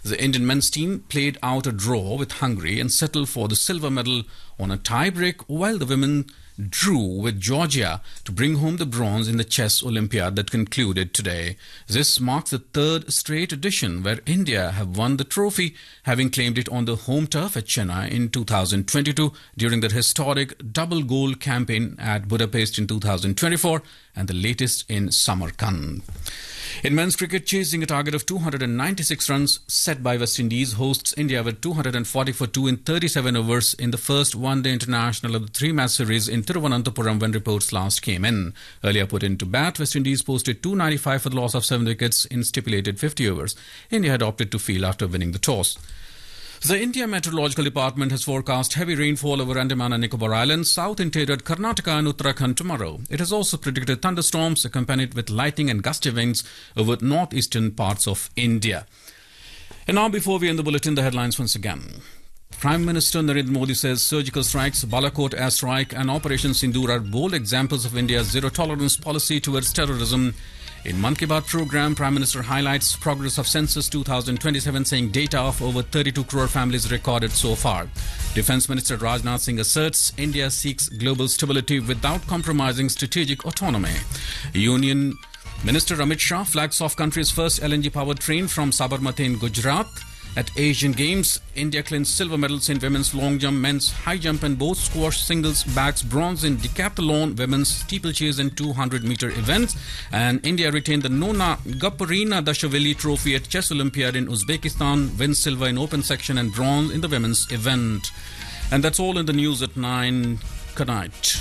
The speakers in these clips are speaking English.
The Indian men's team played out a draw with Hungary and settled for the silver medal on a tie-break, while the women drew with Georgia to bring home the bronze in the chess Olympiad that concluded today. This marks the third straight edition where India have won the trophy, having claimed it on the home turf at Chennai in 2022 during the historic double-goal campaign at Budapest in 2024 and the latest in Samarkand. In men's cricket, chasing a target of 296 runs set by West Indies, hosts India with 240 for 2 in 37 overs in the first one-day international of the three-match series in Thiruvananthapuram when reports last came in. Earlier put into bat, West Indies posted 295 for the loss of 7 wickets in stipulated 50 overs. India had opted to field after winning the toss. The India Meteorological Department has forecast heavy rainfall over Andaman and Nicobar Islands, south interior Karnataka and Uttarakhand tomorrow. It has also predicted thunderstorms accompanied with lightning and gusty winds over northeastern parts of India. And now, before we end the bulletin, the headlines once again. Prime Minister Narendra Modi says surgical strikes, Balakot airstrike and Operation Sindoor are bold examples of India's zero-tolerance policy towards terrorism. In Mann Ki Baat program, Prime Minister highlights progress of Census 2027, saying data of over 32 crore families recorded so far. Defence Minister Rajnath Singh asserts India seeks global stability without compromising strategic autonomy. Union Minister Amit Shah flags off country's first LNG-powered train from Sabarmati in Gujarat. At Asian Games, India clinched silver medals in women's long jump, men's high jump and both squash singles, bags, bronze in decathlon, women's steeplechase and 200-meter events. And India retained the Nona Gaparina Dashvili Trophy at Chess Olympiad in Uzbekistan, wins silver in open section and bronze in the women's event. And that's all in the news at 9. Good night.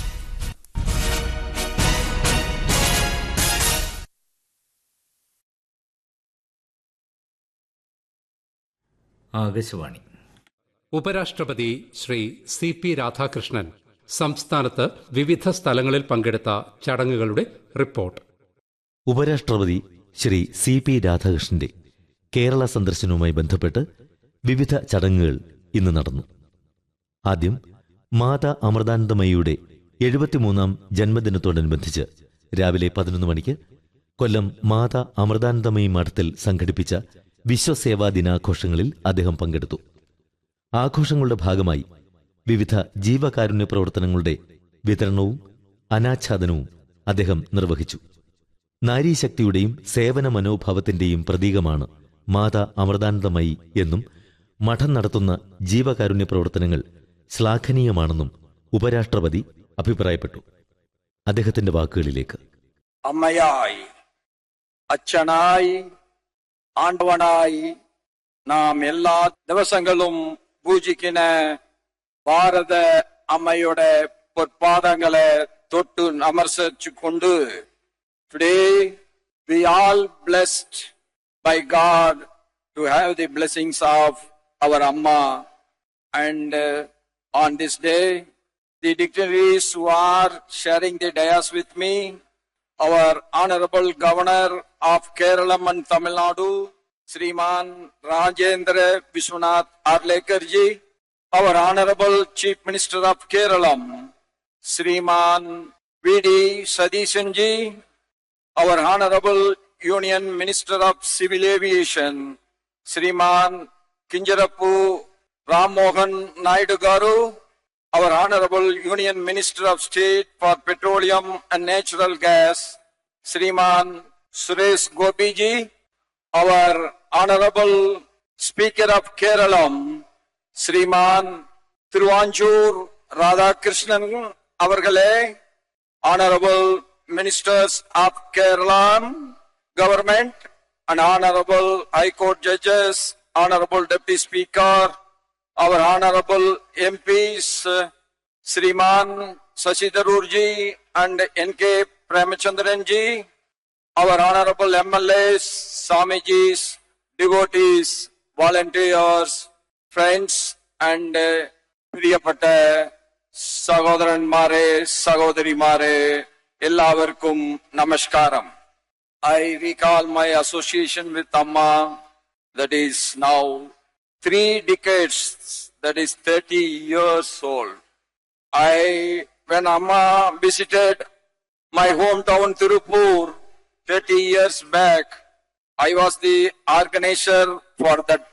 Akashvani. ഉപരാഷ്ട്രപതി Shri CP Radhakrishnan സംസ്ഥാനത്ത് വിവിധ സ്ഥലങ്ങളിൽ പങ്കെടുത്ത ചടങ്ങുകളുടെ report. ഉപരാഷ്ട്രപതി Shri CP രാധാകൃഷ്ണന്റെ കേരള സന്ദർശനവുമായി ബന്ധപ്പെട്ട് വിവിധ ചടങ്ങുകൾ ഇന്ന് നടന്നു. ആദ്യം മാതാ അമൃതാനന്ദമയിയുടെ 73ാം ജന്മദിനത്തോടനുബന്ധിച്ച് രാവിലെ 11 മണിക്ക് കൊല്ലം മാതാ അമൃതാനന്ദമയി മഠത്തിൽ സംഘടിപ്പിച്ച വിശ്വസേവാ ദിനാഘോഷങ്ങളിൽ അദ്ദേഹം പങ്കെടുത്തു. ആഘോഷങ്ങളുടെ ഭാഗമായി വിവിധ ജീവകാരുണ്യ പ്രവർത്തനങ്ങളുടെ വിതരണവും അനാച്ഛാദനവും അദ്ദേഹം നിർവഹിച്ചു. നാരീശക്തിയുടെയും സേവന മനോഭാവത്തിന്റെയും പ്രതീകമാണ് മാതാ അമൃതാനന്ദമയി എന്നും മഠം നടത്തുന്ന ജീവകാരുണ്യ പ്രവർത്തനങ്ങൾ ശ്ലാഘനീയമാണെന്നും ഉപരാഷ്ട്രപതി അഭിപ്രായപ്പെട്ടു. അദ്ദേഹത്തിന്റെ വാക്കുകളിലേക്ക്. അമ്മയായി, അച്ഛനായി, ആണ്ടവനായി നാം എല്ലാ ദിവസങ്ങളും പൂജിക്കുന്ന ഭാരത അമ്മയുടെ പൊற்பாதങ്ങളെ തൊട്ട് നമസ്കരിച്ചുകൊണ്ട് today we all blessed by God to have the blessings of our Amma, and on this day the dignitaries who are sharing the dais with me, our Honorable Governor of Kerala and Tamil Nadu, Sriman Rajendra Vishwanath Arlekarji, our Honorable Chief Minister of Kerala, Sriman V.D. Sadishanji, our Honorable Union Minister of Civil Aviation, Sriman Kinjarapu Rammohan Naidu Garu, our Honorable Union Minister of State for Petroleum and Natural Gas, Sriman Suresh Gopiji, our Honorable Speaker of Kerala, Sriman Thiruvanchur Radhakrishnan Avargale, Honorable Ministers of Kerala Government, and Honorable High Court Judges, Honorable Deputy Speaker, our Honorable MPs, Sriman Shashi Tharoor-ji and N.K. Premachandran-ji, our Honorable MLAs, Swamijis, devotees, volunteers, friends, and പ്രിയപ്പെട്ട സഹോദരന്മാരെ, സഹോദരിമാരെ, എല്ലാവർക്കും നമസ്കാരം. I recall my association with Amma, that is now 3 decades, that is 30 years old. When Amma visited my hometown Tirupur 30 years back, I was the organizer for that